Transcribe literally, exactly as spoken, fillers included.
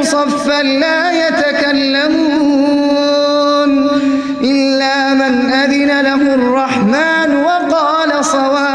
صفا لا يتكلمون إلا من أذن له الرحمن وقال صوابا.